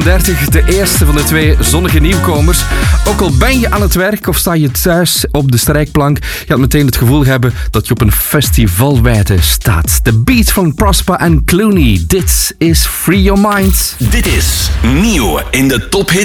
30, de eerste van de twee zonnige nieuwkomers. Ook al ben je aan het werk of sta je thuis op de strijkplank, je gaat meteen het gevoel hebben dat je op een festivalwijde staat. De beat van Prosper en Clooney. Dit is Free Your Mind. Dit is nieuw in de Top Hit